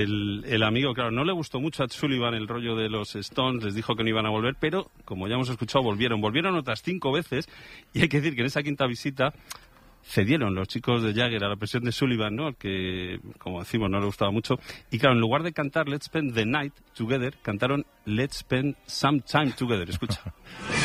El amigo, claro, no le gustó mucho a Sullivan el rollo de los Stones, les dijo que no iban a volver, pero, como ya hemos escuchado, volvieron otras 5 veces, y hay que decir que en esa quinta visita cedieron los chicos de Jagger a la presión de Sullivan, ¿no? Que, como decimos, no le gustaba mucho. Y claro, en lugar de cantar Let's Spend the Night Together, cantaron Let's Spend Some Time Together. Escucha.